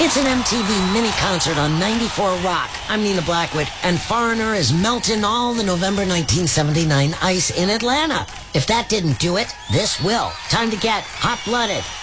It's an MTV mini concert on 94 Rock. I'm Nina Blackwood, and Foreigner is melting all the November 1979 ice in Atlanta. If that didn't do it, this will. Time to get hot-blooded.